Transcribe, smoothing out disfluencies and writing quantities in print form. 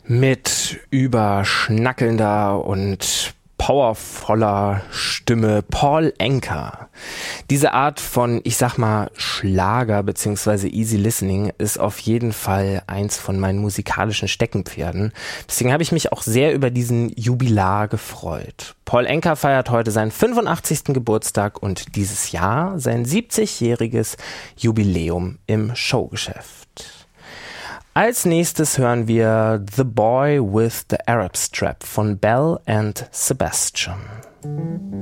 Mit überschnackelnder und powervoller Stimme Paul Anka. Diese Art von, ich sag mal, Schlager bzw. Easy Listening ist auf jeden Fall eins von meinen musikalischen Steckenpferden. Deswegen habe ich mich auch sehr über diesen Jubilar gefreut. Paul Anka feiert heute seinen 85. Geburtstag und dieses Jahr sein 70-jähriges Jubiläum im Showgeschäft. Als nächstes hören wir The Boy with the Arab Strap von Belle and Sebastian.